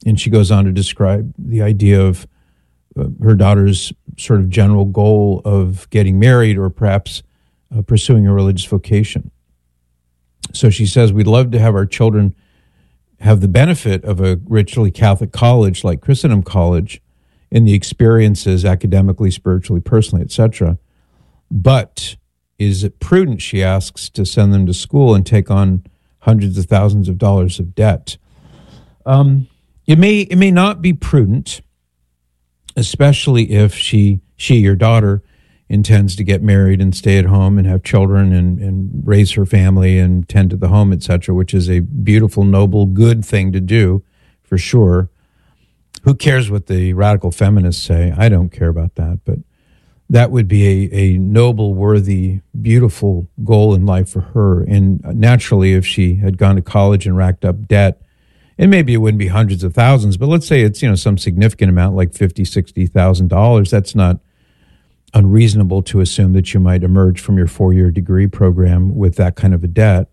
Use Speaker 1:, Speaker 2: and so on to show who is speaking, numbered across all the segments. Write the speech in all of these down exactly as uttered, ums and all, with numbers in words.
Speaker 1: And she goes on to describe the idea of uh, her daughter's sort of general goal of getting married or perhaps uh, pursuing a religious vocation. So she says, we'd love to have our children have the benefit of a richly Catholic college like Christendom College in the experiences academically, spiritually, personally, et cetera. But is it prudent, she asks, to send them to school and take on hundreds of thousands of dollars of debt? Um, it may it may not be prudent, especially if she, she, your daughter, intends to get married and stay at home and have children and, and raise her family and tend to the home, et cetera, which is a beautiful, noble, good thing to do, for sure. Who cares what the radical feminists say? I don't care about that, but that would be a, a noble, worthy, beautiful goal in life for her. And naturally, if she had gone to college and racked up debt, and maybe it wouldn't be hundreds of thousands, but let's say it's, you know, some significant amount, like fifty thousand dollars, sixty thousand dollars, that's not unreasonable to assume that you might emerge from your four-year degree program with that kind of a debt.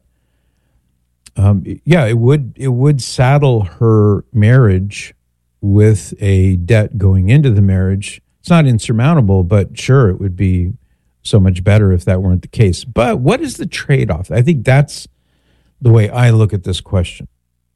Speaker 1: Um, yeah, it would it would saddle her marriage with a debt going into the marriage. It's not insurmountable, but sure, it would be so much better if that weren't the case. But what is the trade-off? I think that's the way I look at this question.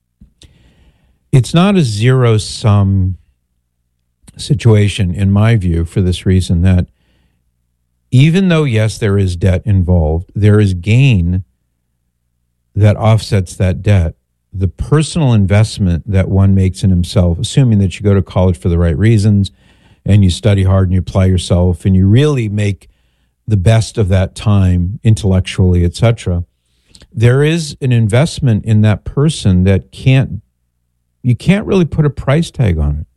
Speaker 1: It's not a zero-sum situation, in my view, for this reason that even though, yes, there is debt involved, there is gain that offsets that debt. The personal investment that one makes in himself, assuming that you go to college for the right reasons and you study hard and you apply yourself and you really make the best of that time intellectually, et cetera, there is an investment in that person that can't, you can't really put a price tag on it.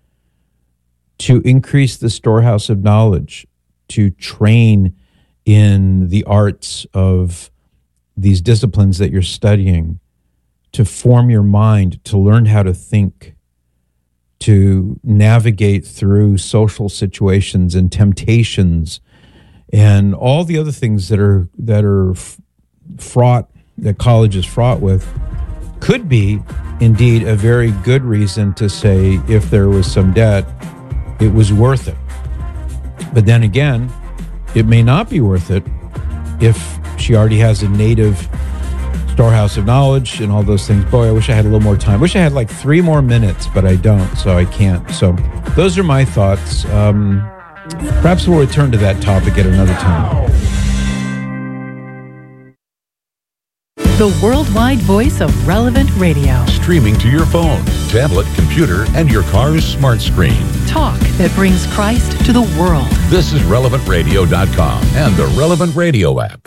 Speaker 1: To increase the storehouse of knowledge, to train in the arts of these disciplines that you're studying, to form your mind, to learn how to think, to navigate through social situations and temptations and all the other things that are that are fraught, that college is fraught with, could be indeed a very good reason to say, if there was some debt, it was worth it. But then again, it may not be worth it if she already has a native storehouse of knowledge and all those things. Boy, I wish I had a little more time. Wish I had like three more minutes, but I don't, so I can't. So those are my thoughts. Um, perhaps we'll return to that topic at another time.
Speaker 2: The worldwide voice of Relevant Radio.
Speaker 3: Streaming to your phone, tablet, computer, and your car's smart screen.
Speaker 2: Talk that brings Christ to the world.
Speaker 3: This is relevant radio dot com and the Relevant Radio app.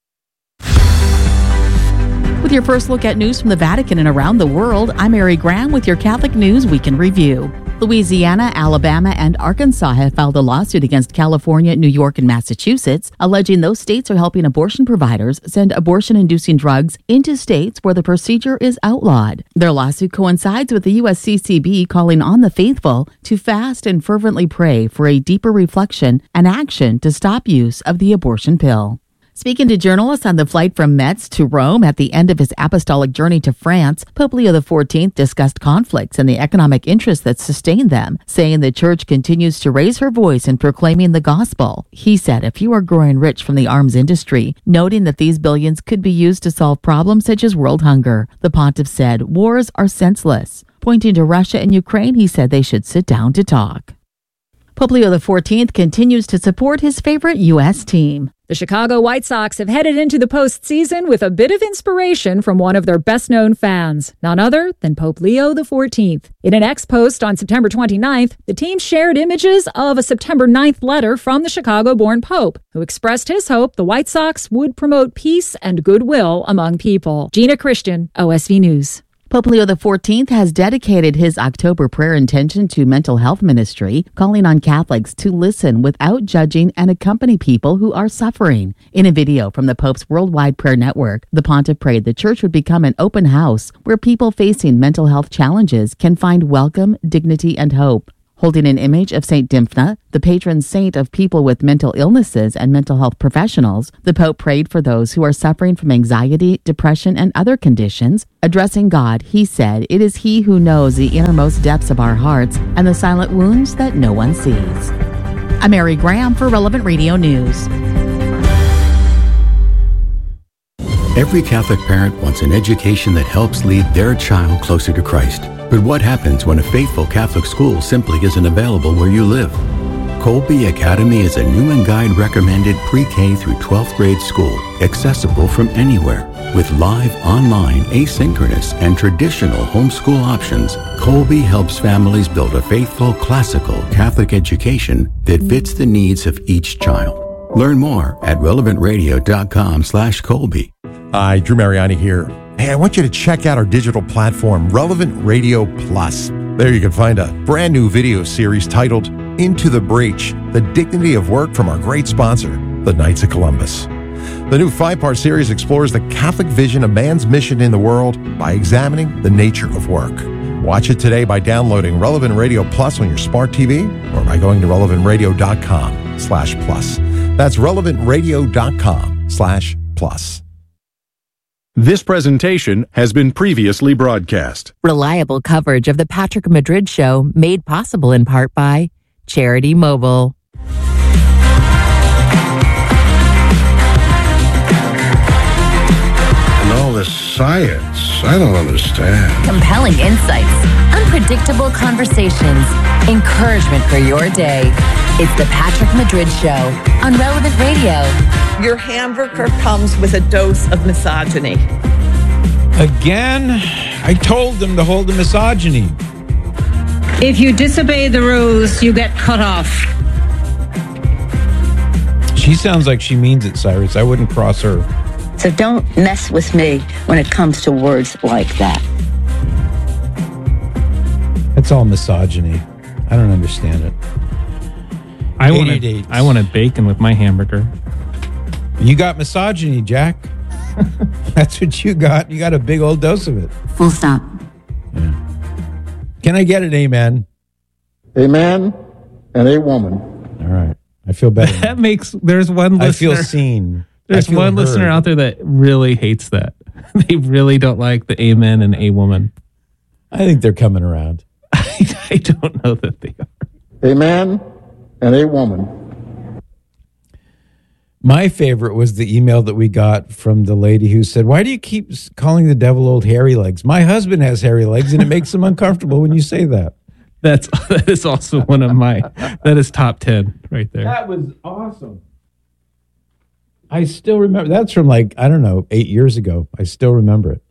Speaker 4: With your first look at news from the Vatican and around the world, I'm Mary Graham with your Catholic News Weekend Review. Louisiana, Alabama, and Arkansas have filed a lawsuit against California, New York, and Massachusetts, alleging those states are helping abortion providers send abortion-inducing drugs into states where the procedure is outlawed. Their lawsuit coincides with the U S C C B calling on the faithful to fast and fervently pray for a deeper reflection and action to stop use of the abortion pill. Speaking to journalists on the flight from Metz to Rome at the end of his apostolic journey to France, Pope Leo the fourteenth discussed conflicts and the economic interests that sustain them, saying the church continues to raise her voice in proclaiming the gospel. He said a few are growing rich from the arms industry, noting that these billions could be used to solve problems such as world hunger. The pontiff said wars are senseless. Pointing to Russia and Ukraine, he said they should sit down to talk. Pope Leo the fourteenth continues to support his favorite U S team.
Speaker 5: The Chicago White Sox have headed into the postseason with a bit of inspiration from one of their best-known fans, none other than Pope Leo the fourteenth. In an X-post on September twenty-ninth, the team shared images of a September ninth letter from the Chicago-born Pope, who expressed his hope the White Sox would promote peace and goodwill among people. Gina Christian, O S V News.
Speaker 4: Pope Leo the fourteenth has dedicated his October prayer intention to mental health ministry, calling on Catholics to listen without judging and accompany people who are suffering. In a video from the Pope's Worldwide Prayer Network, the pontiff prayed the church would become an open house where people facing mental health challenges can find welcome, dignity, and hope. Holding an image of Saint Dymphna, the patron saint of people with mental illnesses and mental health professionals, the Pope prayed for those who are suffering from anxiety, depression, and other conditions. Addressing God, he said, "It is he who knows the innermost depths of our hearts and the silent wounds that no one sees." I'm Mary Graham for Relevant Radio News.
Speaker 6: Every Catholic parent wants an education that helps lead their child closer to Christ. But what happens when a faithful Catholic school simply isn't available where you live? Colby Academy is a new and guide recommended pre-K through twelfth grade school, accessible from anywhere. With live, online, asynchronous, and traditional homeschool options, Colby helps families build a faithful, classical Catholic education that fits the needs of each child. Learn more at relevant radio dot com slash Colby.
Speaker 7: Hi, Drew Mariani here. Hey, I want you to check out our digital platform, Relevant Radio Plus. There you can find a brand new video series titled Into the Breach, The Dignity of Work from our great sponsor, the Knights of Columbus. The new five-part series explores the Catholic vision of man's mission in the world by examining the nature of work. Watch it today by downloading Relevant Radio Plus on your smart T V or by going to relevant radio dot com slash plus. That's relevant radio dot com slash plus.
Speaker 8: This presentation has been previously broadcast.
Speaker 9: Reliable coverage of the Patrick Madrid Show made possible in part by Charity Mobile.
Speaker 10: And all this science, I don't understand.
Speaker 11: Compelling insights, unpredictable conversations, encouragement for your day. It's the Patrick Madrid Show on Relevant Radio.
Speaker 12: Your hamburger comes with a dose of misogyny.
Speaker 1: Again, I told them to hold the misogyny.
Speaker 13: If you disobey the rules, you get cut off.
Speaker 1: She sounds like she means it, Cyrus. I wouldn't cross her.
Speaker 14: So don't mess with me when it comes to words like that.
Speaker 1: That's all misogyny. I don't understand it.
Speaker 15: I wanted, I wanted bacon with my hamburger.
Speaker 1: You got misogyny, Jack. That's what you got. You got a big old dose of it.
Speaker 14: Full stop.
Speaker 1: Yeah. Can I get an amen?
Speaker 16: A man and a woman.
Speaker 1: All right. I feel better.
Speaker 15: That makes, there's one listener.
Speaker 1: I feel seen.
Speaker 15: There's
Speaker 1: feel
Speaker 15: one
Speaker 1: heard.
Speaker 15: listener out there that really hates that. They really don't like the amen and a woman.
Speaker 1: I think they're coming around.
Speaker 15: I, I don't know that they are.
Speaker 16: A man and a woman.
Speaker 1: My favorite was the email that we got from the lady who said, "Why do you keep calling the devil old hairy legs? My husband has hairy legs, and it makes him uncomfortable when you say that."
Speaker 15: That's that is also one of my that is top ten right there.
Speaker 1: That was awesome. I still remember. That's from like I don't know eight years ago. I still remember it.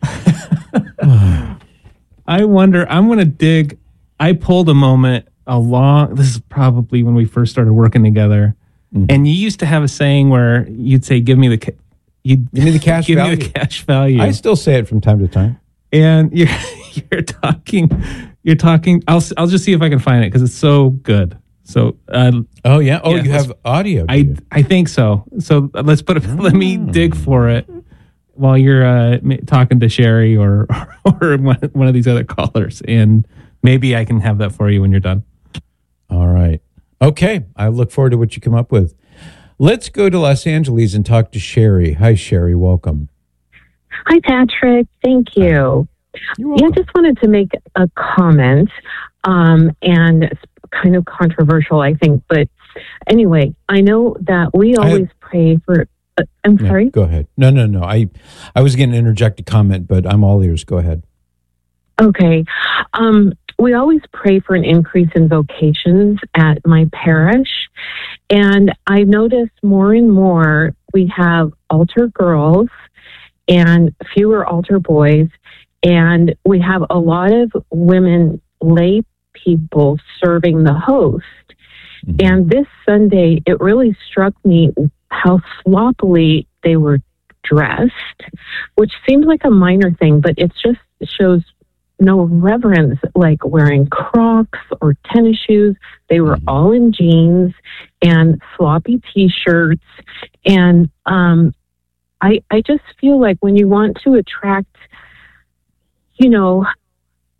Speaker 15: I wonder. I'm going to dig. I pulled a moment along. This is probably when we first started working together. Mm-hmm. And you used to have a saying where you'd say, "Give me the, ca- you'd
Speaker 1: give me the cash
Speaker 15: give
Speaker 1: value."
Speaker 15: me the cash value.
Speaker 1: I still say it from time to time.
Speaker 15: And you're you're talking, you're talking. I'll I'll just see if I can find it because it's so good. So, uh,
Speaker 1: oh yeah, oh
Speaker 15: yeah,
Speaker 1: you have audio.
Speaker 15: I you? I think so. So let's put it. Oh. Let me dig for it while you're uh, talking to Sherry or or one, one of these other callers, and maybe I can have that for you when you're done.
Speaker 1: All right. Okay, I look forward to what you come up with. Let's go to Los Angeles and talk to Sherry. Hi, Sherry. Welcome.
Speaker 17: Hi, Patrick. Thank you.
Speaker 1: You're welcome.
Speaker 17: Yeah, I just wanted to make a comment, um, and it's kind of controversial, I think. But anyway, I know that we always I, pray for. Uh, I'm sorry.
Speaker 1: No, go ahead. No, no, no. I, I was going to interject a comment, but I'm all ears. Go ahead.
Speaker 17: Okay. Um, we always pray for an increase in vocations at my parish. And I noticed more and more we have altar girls and fewer altar boys. And we have a lot of women, lay people serving the host. Mm-hmm. And this Sunday, it really struck me how sloppily they were dressed, which seems like a minor thing, but it just shows no reverence, like wearing Crocs or tennis shoes. They were mm-hmm. all in jeans and sloppy T-shirts. And um, I, I just feel like when you want to attract, you know,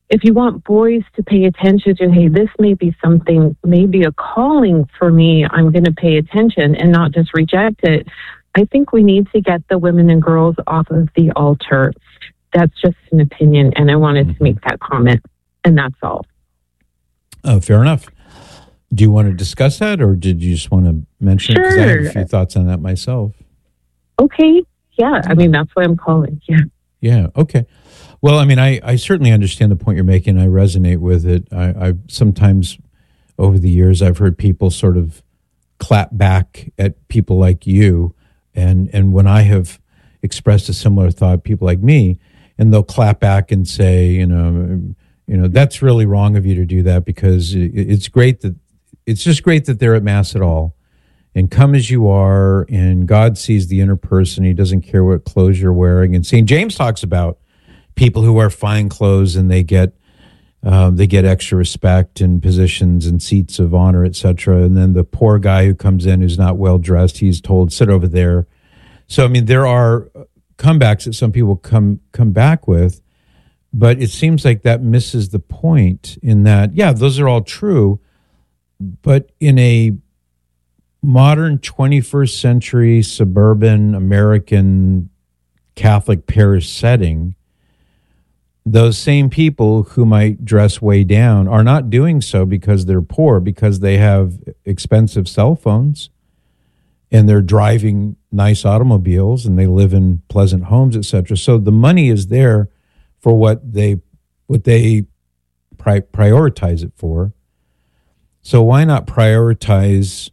Speaker 17: if you want boys to pay attention to, hey, this may be something, maybe a calling for me, I'm going to pay attention and not just reject it. I think we need to get the women and girls off of the altar. That's just an opinion, and I wanted mm-hmm. to make that comment, and that's all.
Speaker 1: Oh, fair enough. Do you want to discuss that, or did you just want to mention
Speaker 17: sure.
Speaker 1: it? Because I have a few thoughts on that myself.
Speaker 17: Okay. Yeah. I mean, that's why I'm calling. Yeah.
Speaker 1: Yeah. Okay. Well, I mean, I, I certainly understand the point you're making. I resonate with it. I, I sometimes over the years, I've heard people sort of clap back at people like you. And, and when I have expressed a similar thought, people like me, and they'll clap back and say, you know, you know, that's really wrong of you to do that, because it, it's great that it's just great that they're at Mass at all. And come as you are, and God sees the inner person. He doesn't care what clothes you're wearing. And Saint James talks about people who wear fine clothes and they get um, they get extra respect and positions and seats of honor, et cetera. And then the poor guy who comes in who's not well dressed, he's told, sit over there. So I mean, there are comebacks that some people come come back with, but it seems like that misses the point. In that, yeah, those are all true, but in a modern twenty-first century suburban American Catholic parish setting, those same people who might dress way down are not doing so because they're poor, because they have expensive cell phones and they're driving nice automobiles and they live in pleasant homes, et cetera. So the money is there for what they what they pri- prioritize it for. So why not prioritize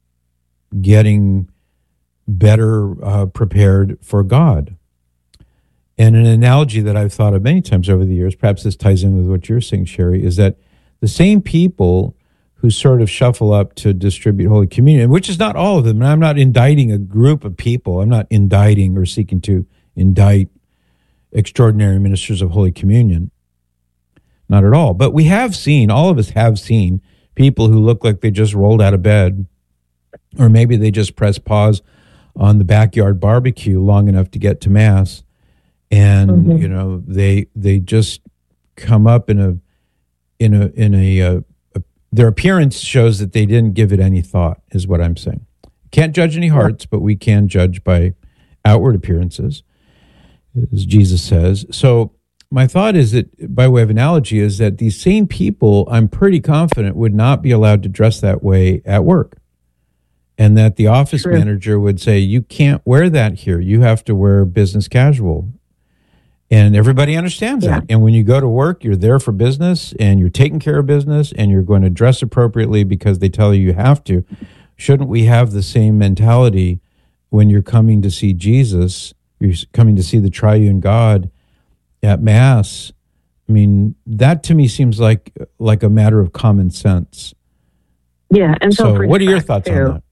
Speaker 1: getting better uh, prepared for God? And an analogy that I've thought of many times over the years, perhaps this ties in with what you're saying, Sherry, is that the same people who sort of shuffle up to distribute Holy Communion, which is not all of them, and I'm not indicting a group of people, I'm not indicting or seeking to indict extraordinary ministers of Holy Communion, not at all. But we have seen, all of us have seen, people who look like they just rolled out of bed, or maybe they just press pause on the backyard barbecue long enough to get to Mass, and mm-hmm. you know they they just come up in a in a in a, a, a their appearance shows that they didn't give it any thought, is what I'm saying. Can't judge any hearts, but we can judge by outward appearances, as Jesus says. So my thought is that, by way of analogy, is that these same people, I'm pretty confident, would not be allowed to dress that way at work. And that the office True. Manager would say, you can't wear that here. You have to wear business casual. And everybody understands yeah. that. And when you go to work, you're there for business and you're taking care of business and you're going to dress appropriately because they tell you you have to. Shouldn't we have the same mentality when you're coming to see Jesus, you're coming to see the triune God at Mass? I mean, that to me seems like like a matter of common sense.
Speaker 17: Yeah. And
Speaker 1: so what are your thoughts too. on that?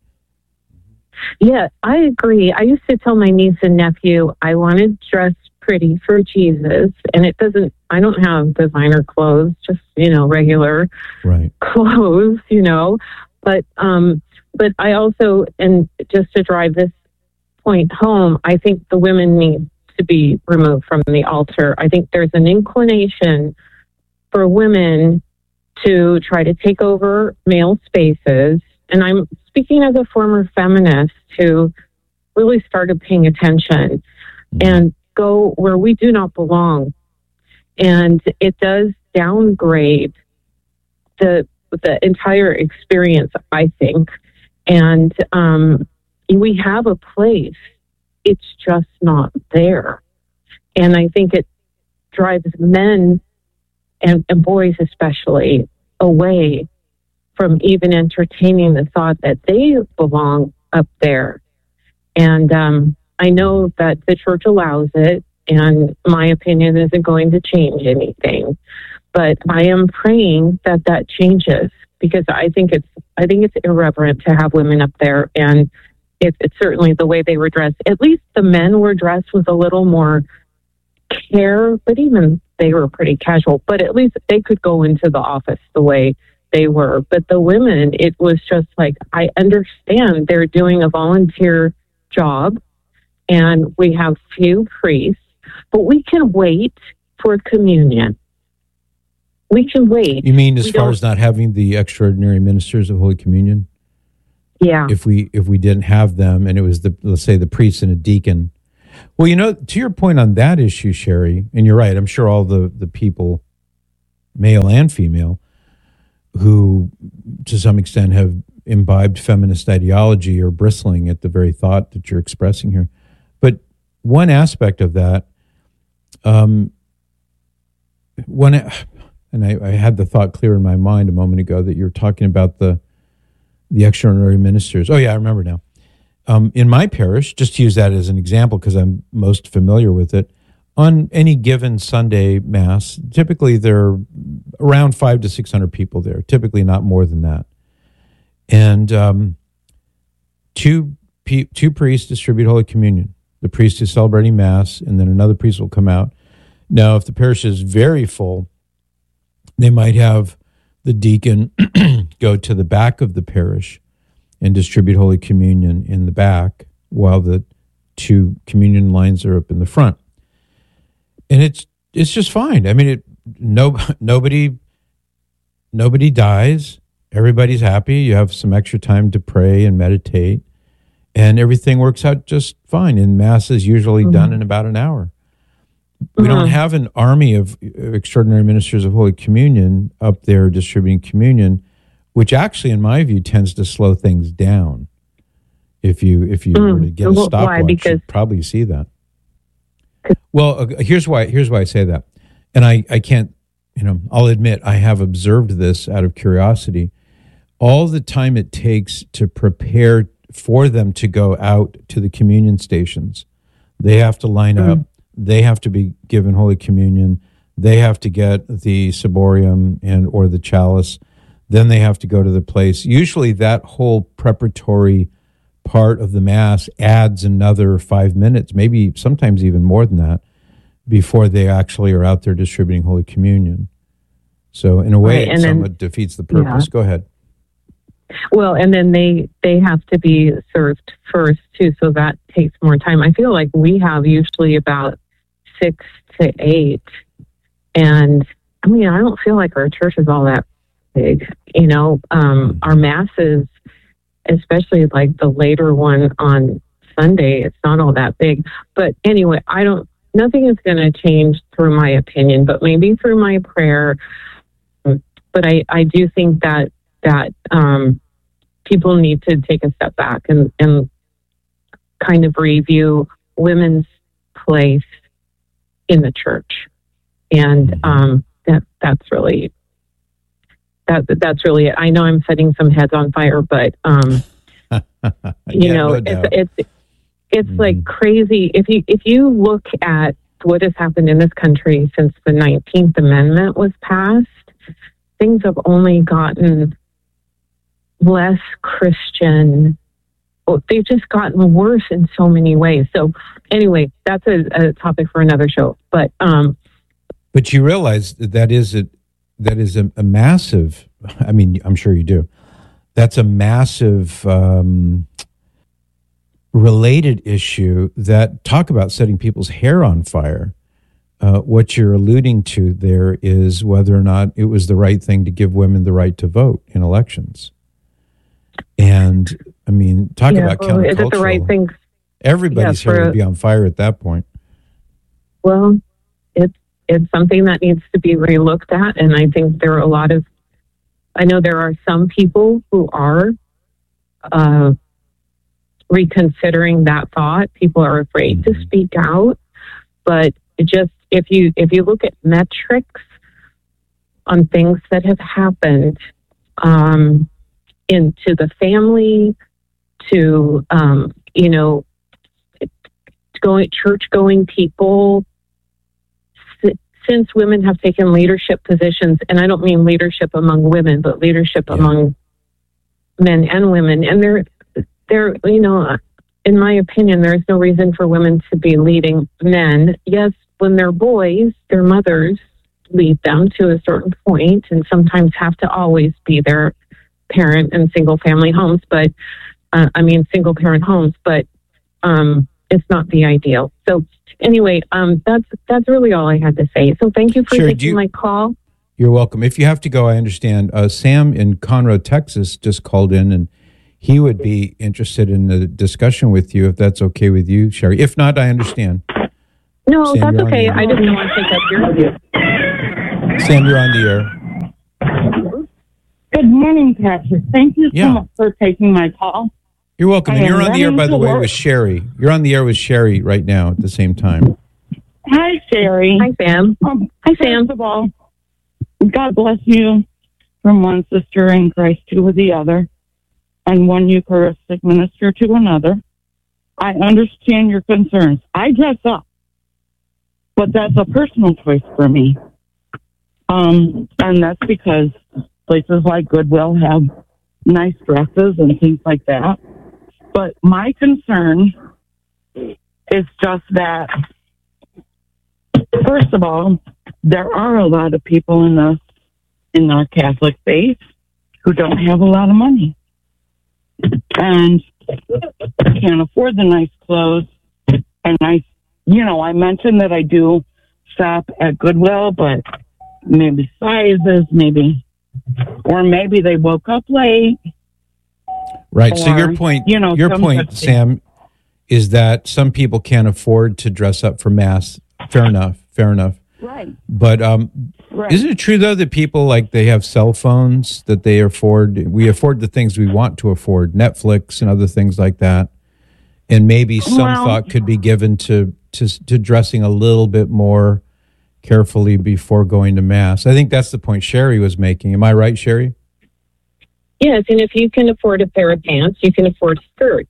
Speaker 17: Yeah, I agree. I used to tell my niece and nephew I wanted to dress pretty for Jesus, and it doesn't, I don't have designer clothes, just, you know, regular
Speaker 1: right.
Speaker 17: clothes, you know, but, um, but I also, and just to drive this point home, I think the women need to be removed from the altar. I think there's an inclination for women to try to take over male spaces. And I'm speaking as a former feminist who really started paying attention mm-hmm. and go where we do not belong. And it does downgrade the the entire experience, I think. And um, we have a place. It's just not there. And I think it drives men and, and boys especially away from even entertaining the thought that they belong up there. And um, I know that the church allows it, and my opinion isn't going to change anything. But I am praying that that changes, because I think it's I think it's irreverent to have women up there, and it, it's certainly the way they were dressed. At least the men were dressed with a little more care, but even they were pretty casual. But at least they could go into the office the way they were. But the women, it was just like, I understand they're doing a volunteer job and we have few priests, but we can wait for communion. we can wait.
Speaker 1: You mean as
Speaker 17: We
Speaker 1: far
Speaker 17: don't-
Speaker 1: as not having the extraordinary ministers of Holy Communion?
Speaker 17: Yeah.
Speaker 1: If we if we didn't have them, and it was the let's say the priest and a deacon. Well, you know, to your point on that issue, Sherry, and you're right. I'm sure all the the people, male and female, who to some extent have imbibed feminist ideology are bristling at the very thought that you're expressing here. But one aspect of that, um, one, and I, I had the thought clear in my mind a moment ago that you were talking about the the extraordinary ministers. Oh yeah, I remember now. Um, in my parish, just to use that as an example because I'm most familiar with it, on any given Sunday Mass, typically there are around five to six hundred people there. Typically, not more than that. And um, two pe- two priests distribute Holy Communion. The priest is celebrating Mass, and then another priest will come out. Now, if the parish is very full, they might have the deacon go to the back of the parish and distribute Holy Communion in the back while the two communion lines are up in the front. And it's it's just fine. I mean, it no nobody nobody dies. Everybody's happy. You have some extra time to pray and meditate, and everything works out just fine. And Mass is usually mm-hmm. done in about an hour. We don't have an army of extraordinary ministers of Holy Communion up there distributing communion, which actually, in my view, tends to slow things down. If you if you mm. were to get a stopwatch, why? Because you'd probably see that. Well, uh, here's why. Here's why I say that, and I I can't. You know, I'll admit I have observed this out of curiosity. All the time it takes to prepare for them to go out to the communion stations, they have to line mm. up. They have to be given Holy Communion. They have to get the ciborium and or the chalice. Then they have to go to the place. Usually that whole preparatory part of the Mass adds another five minutes, maybe sometimes even more than that, before they actually are out there distributing Holy Communion. So in a way, right, it somewhat then, defeats the purpose. Yeah. Go ahead.
Speaker 17: Well, and then they, they have to be served first, too, so that takes more time. I feel like we have usually about six to eight. And, I mean, I don't feel like our church is all that big. You know, um, our Masses, especially like the later one on Sunday, it's not all that big. But anyway, I don't, nothing is going to change through my opinion, but maybe through my prayer. But I, I do think that, that um, people need to take a step back and, and kind of review women's place in the church. And um, that that's really that that's really it. I know I'm setting some heads on fire, but um, you
Speaker 1: yeah,
Speaker 17: know,
Speaker 1: no
Speaker 17: it's
Speaker 1: doubt.
Speaker 17: it's it's
Speaker 1: Mm.
Speaker 17: like crazy. If you if you look at what has happened in this country since the nineteenth Amendment was passed, things have only gotten less Christian. Well, they've just gotten worse in so many ways. So anyway, that's a, a topic for another show. But um,
Speaker 1: but you realize that that is a that is a, a massive. I mean, I'm sure you do. That's a massive um, related issue. That talk about setting people's hair on fire. Uh, what you're alluding to there is whether or not it was the right thing to give women the right to vote in elections. And I mean, talk
Speaker 17: yeah,
Speaker 1: about
Speaker 17: well,
Speaker 1: countercultural.
Speaker 17: is it the right thing?
Speaker 1: Everybody's
Speaker 17: yeah,
Speaker 1: hair
Speaker 17: for,
Speaker 1: would be on fire at that point.
Speaker 17: Well, it's it's something that needs to be relooked at, and I think there are a lot of. I know there are some people who are uh, reconsidering that thought. People are afraid mm-hmm. to speak out, but it just if you if you look at metrics on things that have happened. Um, into the family, to, um, you know, going church-going people, S- since women have taken leadership positions, and I don't mean leadership among women, but leadership yeah. among men and women, and they're, they're, you know, in my opinion, there's no reason for women to be leading men. Yes, when they're boys, their mothers lead them to a certain point, and sometimes have to always be there. Parent and single family homes, but uh, I mean single parent homes, but um, it's not the ideal. So anyway, um, that's that's really all I had to say. So thank you for
Speaker 1: sure,
Speaker 17: taking
Speaker 1: you,
Speaker 17: my call.
Speaker 1: You're welcome. If you have to go, I understand. Uh, Sam in Conroe, Texas, just called in, and he would be interested in the discussion with you, if that's okay with you, Sherry. If not, I understand.
Speaker 17: No,
Speaker 1: Sam,
Speaker 17: that's okay. I didn't want to take up your
Speaker 1: Sam, you're on the air.
Speaker 18: Good morning, Patrick. Thank you so
Speaker 1: Yeah.
Speaker 18: much for taking my call.
Speaker 1: You're welcome.
Speaker 18: I
Speaker 1: And you're
Speaker 18: am
Speaker 1: on the air, by
Speaker 18: running
Speaker 1: the
Speaker 18: to
Speaker 1: way,
Speaker 18: work.
Speaker 1: with Sherry. You're on the air with Sherry right now at the same time.
Speaker 18: Hi, Sherry.
Speaker 17: Hi, Sam.
Speaker 18: Um,
Speaker 17: Hi, Sam.
Speaker 18: First of all, God bless you from one sister in Christ to the other, and one Eucharistic minister to another. I understand your concerns. I dress up, but that's a personal choice for me. Um, and that's because places like Goodwill have nice dresses and things like that. But my concern is just that, first of all, there are a lot of people in the in our Catholic faith who don't have a lot of money and can't afford the nice clothes and nice. You know, I mentioned that I do shop at Goodwill, but maybe sizes, maybe, or maybe they woke up late.
Speaker 1: Right. So
Speaker 18: Or,
Speaker 1: your point,
Speaker 18: you know,
Speaker 1: your
Speaker 18: some
Speaker 1: point,
Speaker 18: such
Speaker 1: Sam, is that some people can't afford to dress up for mass. Fair enough. Fair enough.
Speaker 18: Right.
Speaker 1: But um,
Speaker 18: Right.
Speaker 1: isn't it true though that people, like, they have cell phones that they afford? We afford the things we want to afford, Netflix and other things like that. And maybe some
Speaker 18: Well-
Speaker 1: thought could be given to, to to dressing a little bit more carefully before going to mass. I think that's the point Sherry was making. Am I right, Sherry?
Speaker 17: Yes, and if you can afford a pair of pants, you can afford a skirt.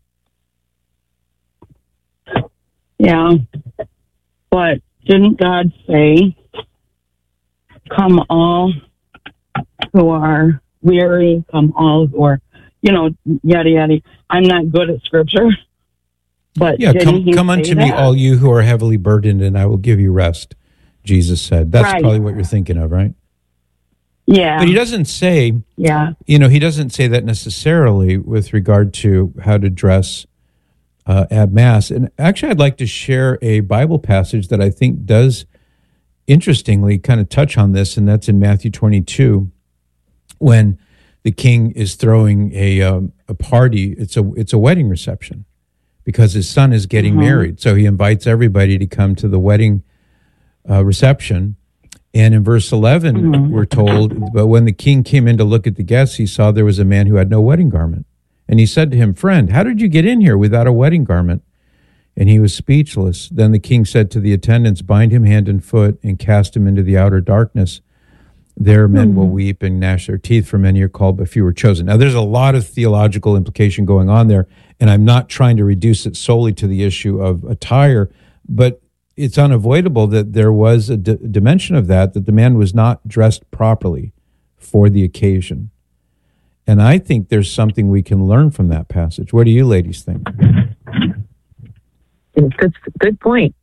Speaker 18: Yeah. But didn't God say, come all who are weary, come all who are, you know, yada, yada. I'm not good at scripture, but
Speaker 1: Yeah,
Speaker 18: didn't
Speaker 1: come
Speaker 18: he
Speaker 1: come
Speaker 18: say
Speaker 1: unto me,
Speaker 18: that?
Speaker 1: all you who are heavily burdened, and I will give you rest, Jesus said. That's
Speaker 18: Right.
Speaker 1: probably what you're thinking of, right?
Speaker 18: Yeah.
Speaker 1: But he doesn't say,
Speaker 18: Yeah.
Speaker 1: you know, he doesn't say that necessarily with regard to how to dress uh, at Mass. And actually, I'd like to share a Bible passage that I think does, interestingly, kind of touch on this, and that's in Matthew twenty-two, when the king is throwing a um, a party. It's a it's a wedding reception because his son is getting
Speaker 19: Mhm.
Speaker 1: married. So he invites everybody to come to the wedding uh, reception. And in verse eleven, we're told, but when the king came in to look at the guests, he saw there was a man who had no wedding garment. And he said to him, friend, how did you get in here without a wedding garment? And he was speechless. Then the king said to the attendants, bind him hand and foot and cast him into the outer darkness. There men will weep and gnash their teeth, for many are called, but few are chosen. Now, there's a lot of theological implication going on there, and I'm not trying to reduce it solely to the issue of attire, but it's unavoidable that there was a d- dimension of that, that the man was not dressed properly for the occasion. And I think there's something we can learn from that passage. What do you ladies think?
Speaker 17: Good, good point.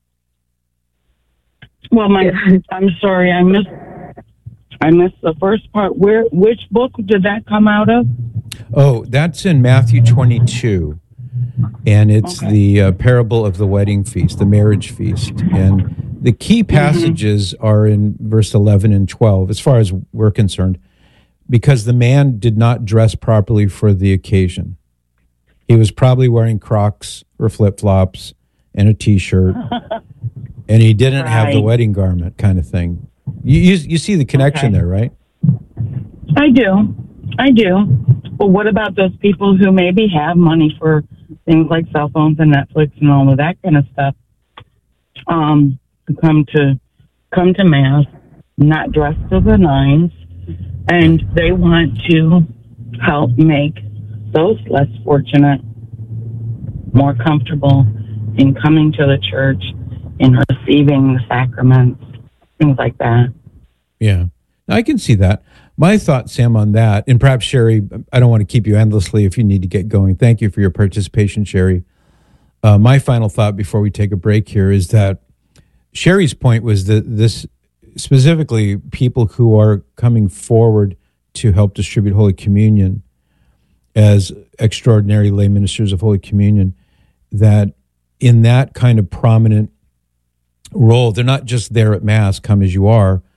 Speaker 18: Well, my, I'm sorry, I missed, I missed the first part. Where, which book did that come out of?
Speaker 1: Oh, that's in Matthew twenty-two. And it's
Speaker 18: Okay.
Speaker 1: the uh, parable of the wedding feast, the marriage feast. And the key passages are in verse eleven and twelve, as far as we're concerned, because the man did not dress properly for the occasion. He was probably wearing Crocs or flip-flops and a T-shirt, and he didn't have the
Speaker 18: Right.
Speaker 1: wedding garment kind of thing. You, you, you see the connection
Speaker 18: Okay.
Speaker 1: there, right?
Speaker 18: I do. I do. But what about those people who maybe have money for things like cell phones and Netflix and all of that kind of stuff? Um, who come to come to mass, not dressed to the nines, and they want to help make those less fortunate more comfortable in coming to the church, in receiving the sacraments, things like that.
Speaker 1: Yeah, I can see that. My thought, Sam, on that, and perhaps Sherry, I don't want to keep you endlessly if you need to get going. Thank you for your participation, Sherry. Uh, my final thought before we take a break here is that Sherry's point was that this, specifically people who are coming forward to help distribute Holy Communion as extraordinary lay ministers of Holy Communion, that in that kind of prominent role, they're not just there at Mass, come as you are,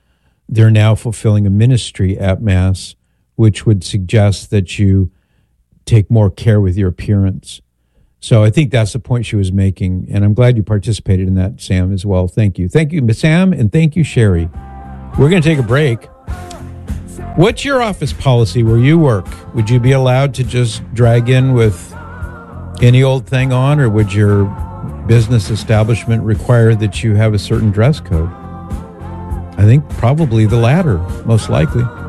Speaker 1: they're now fulfilling a ministry at Mass, which would suggest that you take more care with your appearance. So I think that's the point she was making, and I'm glad you participated in that, Sam, as well. Thank you. Thank you, Sam, and thank you, Sherry. We're going to take a break. What's your office policy where you work? Would you be allowed to just drag in with any old thing on, or would your business establishment require that you have a certain dress code? I think probably the latter, most likely.